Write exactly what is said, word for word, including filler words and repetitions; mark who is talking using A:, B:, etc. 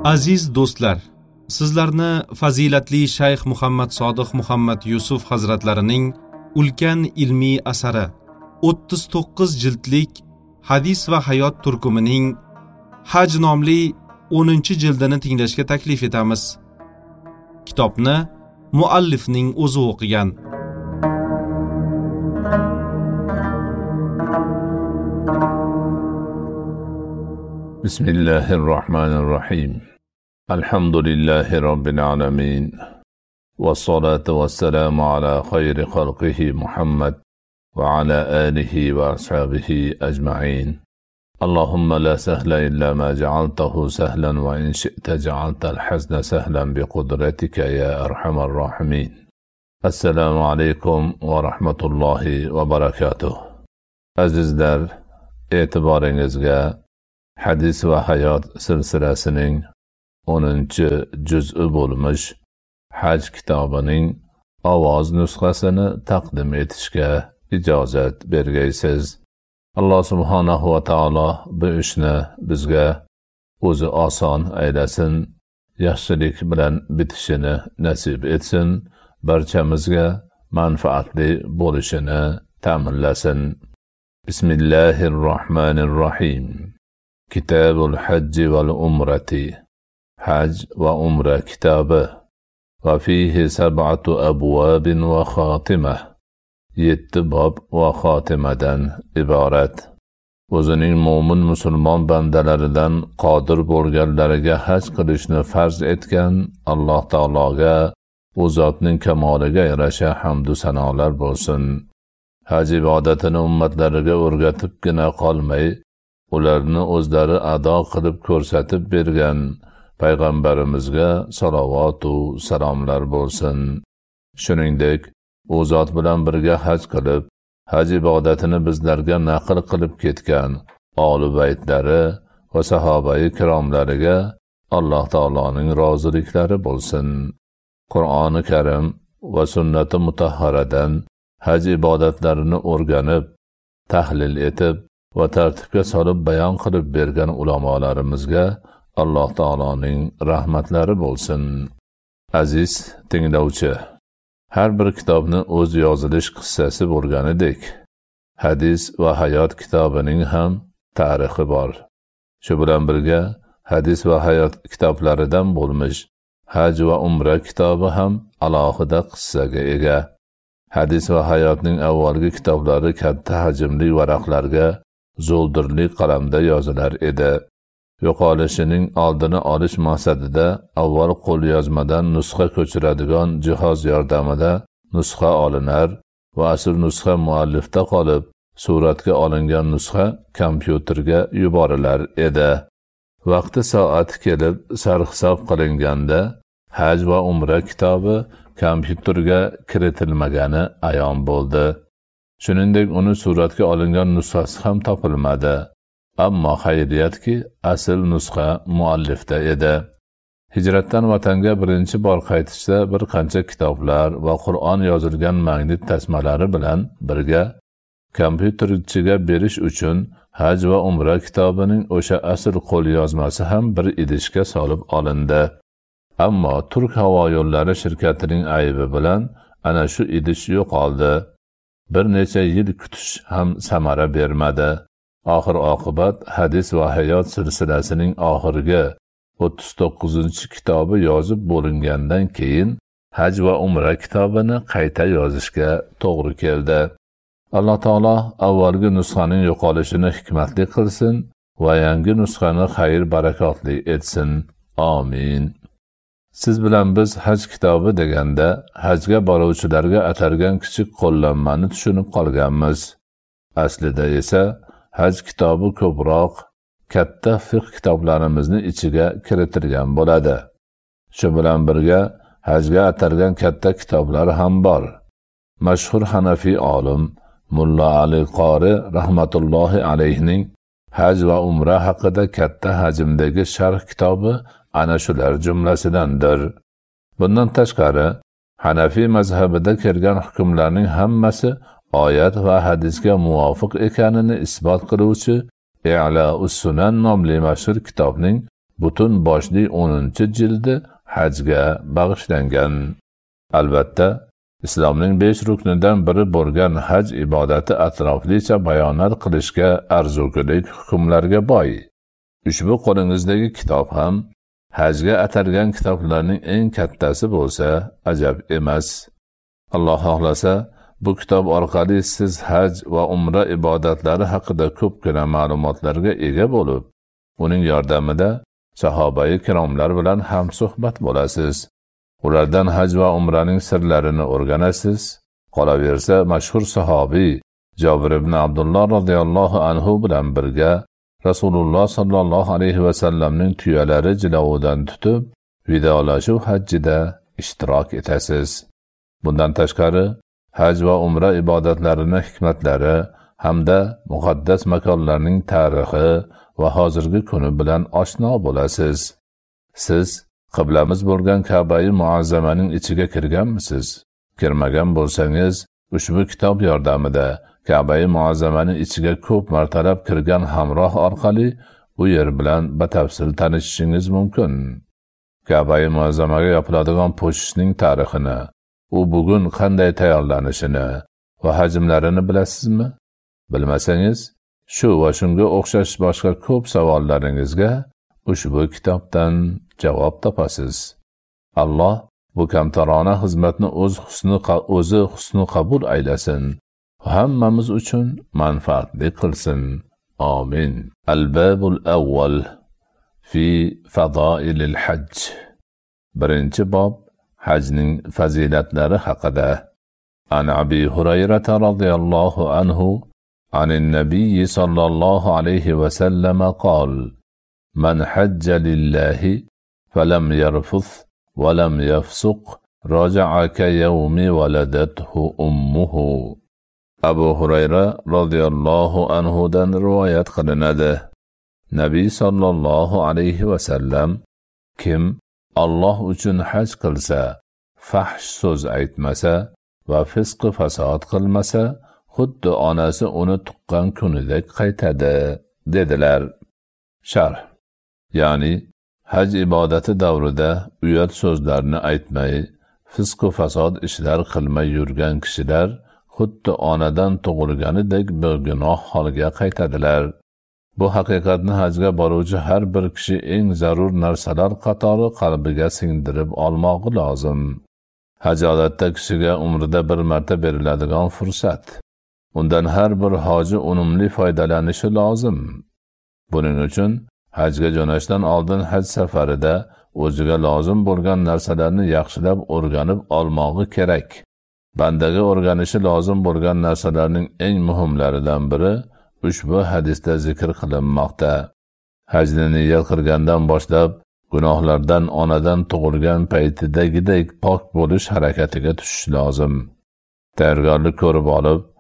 A: Aziz do'stlar, sizlarni fazilatli Shayx Muhammad Sodiq Muhammad Yusuf hazratlarining ulkan ilmiy asari o'ttiz to'qqiz jildlik Hadis va hayot turkumining Haj nomli o'ninchi jildini tinglashga taklif etamiz. Kitobni muallifning o'zi o'qigan.
B: Bismillahirrahmanirrahim. Alhamdulillahi Rabbil alamin. Wassalatu wassalamu ala khayri khalqihi Muhammad wa ala alihi wa ashabihi ajma'in. Allahumma la sahla illa ma ja'altahu sahlan wa in shi'ta ja'alta al-hazna sahlan bi qudratika ya arhamar rahimin. Assalomu alaykum va rahmatullohi va barakatuh. Azizlar, e'tiboringizga Hadis va hayot silsilasining o'ninchi juz'i bo'lmish Haj kitobining ovoz nusxasini taqdim etishga ijozat bergaysiz. Alloh subhanahu va taolo bu ishni bizga o'zi oson aylasin, yaxshilik bilan bitishini nasib etsin, barchamizga manfaatli bo'lishini ta'minlasin. Bismillahirrohmanirrohim. Kitabul Hajj wal Umrati. Haj va Umra kitobi. Va fihi sab'atu abwabin va xotimah. Yetti bob va xotimadan iborat. O'zining mo'min musulmon bandalaridan qodir bo'lganlariga haj qilishni farz etgan Alloh taologa, u zotning kamoliga yarasha hamd va sanolar bo'lsin. Haj ibodatini ummatlariga o'rgatibgina qolmay, ularni o'zlari ado qilib ko'rsatib bergan payg'ambarimizga salovat va salomlar bo'lsin. Shuningdek, u zot bilan birga haj qilib, haj ibodatini bizlarga naql qilib ketgan oli baytlari va sahobai kiromlariga Alloh taoloning roziliklari bo'lsin. Qur'oni Karim va sunnati mutahharadan haj ibodatlarini o'rganib, tahlil etib va tartibga solib bayon qilib bergan ulamolarimizga Alloh taoloning rahmatlari bo'lsin. Aziz tinglovchi, har bir kitobni o'z yozilish qissasi bo'lganidek, Hadis va hayot kitobining ham tarixi bor. Shu bilan birga Hadis va hayot kitoblaridan bo'lmish Haj va Umra kitobi ham alohida qissaga ega. Hadis va hayotning avvalgi kitoblari katta hajmli varaqlarga zo'ldirli qalamda yozilar edi. Yo'qolishining oldini olish maqsadida avval qo'lyozmadan nusxa ko'chiradigan jihoz yordamida nusxa olinar va asl nusxa muallifda qolib, suratga olingan nusxa kompyuterga yuborilar edi. Vaqti soati kelib sarhisob qilinganda Haj va Umra kitobi kompyuterga kiritilmagani ayon bo'ldi. Shuningdek, uni suratga olingan nusxasi ham topilmadi. Ammo xayriyatki, asl nusxa muallifda edi. Hijratdan vatanga birinchi bor qaytishda bir qancha kitoblar va Qur'on yozilgan magnit tasmalari bilan birga kompyuterchiga berish uchun Haj va Umra kitobining o'sha asl qo'lyozmasi ham bir idishga solib olindi. Ammo Turk havo yo'llari shirkatining aybi bilan ana shu idish yo'qoldi. Bir necha yil kutish ham samara bermadi. Oxir oqibat Hadis va hayot silsilasining oxirgi o'ttiz to'qqizinchi kitobi yozib bo'lingandan keyin Haj va Umra kitobini qayta yozishga to'g'ri keldi. Alloh taolo avvalgi nusxaning yo'qolishini hikmatli qilsin va yangi nusxani xayr barakotli etsin. Amin. Siz bilan biz haj kitobi deganda hajga boruvchilarga atalgan kichik qo'llanmani tushunib qolganmiz. Aslida esa haj kitobi ko'proq katta fiqh kitoblarimizni ichiga kiritilgan bo'ladi. Shu bilan birga hajga atalgan katta kitoblar ham bor. Mashhur Hanafiy olim Mulla Ali Qori rahmatullohi alayhining Haj va Umra haqida katta hajmdagi sharh kitobi ana shular jumlasidandir. Bundan tashqari, Hanafiy mazhabida kelgan hukmlarning hammasi oyat va hadisga muvofiq ekanini isbot qiluvchi I'la'us Sunan nomli mashhur kitobning butun boshli o'ninchi jildi hajga bag'ishlangan. Albatta, islomning besh ruknidan biri bo'lgan haj ibodati atroflicha bayonot qilishga arzukilik hukmlarga boy. Ushbu qo'lingizdagi kitob ham hajga atalgan kitoblarning eng kattasi bo'lsa ajab emas. Alloh xohlasa, bu kitob orqali siz haj va umra ibodatlari haqida ko'pgina ma'lumotlarga ega bo'lib, uning yordamida sahobai kiromlar bilan ham suhbat bo'lasiz. Ulardan haj va umraning sirlarini o'rganasiz. Qolaversa, mashhur sahobiy Jabir ibn Abdullah radhiyallohu anhu bilan birga Rasululloh sallallohu alayhi va sallamning tuyalari jilovidan tutib, vidolashuv hajjida ishtirok etasiz. Bundan tashqari, haj va umra ibodatlarining hikmatlari hamda muqaddas makonlarning tarixi va hozirgi kuni bilan oshno bo'lasiz. Siz qiblamiz bo'lgan Ka'ba-i Muazzamaning ichiga kirganmisiz? Kirmagan bo'lsangiz, ushbu kitob yordamida Ka'ba-i Muazzamaning ichiga ko'p martalab kirgan hamroh orqali u yer bilan batafsil tanishishingiz mumkin. Ka'ba-i Muazzamaga yopiladigan po'shishning tarixini, u bugun qanday tayyorlanishini va hajmlarini bilasizmi? Bilmasangiz, shu va shunga o'xshash boshqa ko'p savollaringizga ushbu kitobdan javob topasiz. Alloh bu kamtarona xizmatni o'z husni o'zi husni qabul aylasin. Hammamiz uchun manfaatli qilsin. Amin. Al-babul awwal fi fadailil hajj. Birinchi bob hajning fazilatlari haqida. An Abi Hurayra radhiyallohu anhu عن النبي صلى الله عليه وسلم قال: من حج لله فلم يرفث ولم يفسق رجع كيوم ولدته أمه. Abu Hurayra radhiyallohu anhu dan rivoyat qilinadi. Nabiy sallallohu alayhi va sallam: kim Alloh uchun haj qilsa, fahsh so'z aytmasa va fisq fasod qilmasa, xuddi onasi uni tuqqan kunidek qaytadi, dedilar. Sharh. Ya'ni haj ibodati davrida uyat so'zlarni aytmay, fisq va fasod ishlar qilmay yurgan kishilar xuddi onadan tug'ilganidek begunoh holga qaytadilar. Bu haqiqatni hajga boruvchi har bir kishi eng zarur narsalar qatori qalbiga singdirib olmoqi lozim. Haj odatda kishiga umrida bir marta beriladigan fursat. Undan har bir hoji unumli foydalanishi lozim. Buning uchun hajga jo'nashdan oldin haj safarida o'ziga lozim bo'lgan narsalarni yaxshilab o'rganib olmoqi kerak. Bandaga o'rganishi lozim bo'lgan narsalarning eng muhimlaridan biri ushbu hadisda zikr qilinmoqda. Hajni niyat qilgandan boshlab gunohlardan onadan tug'ilgan paytidagidek pok bo'lish harakatiga tushish lozim. Tayyorgarlik ko'rib olib,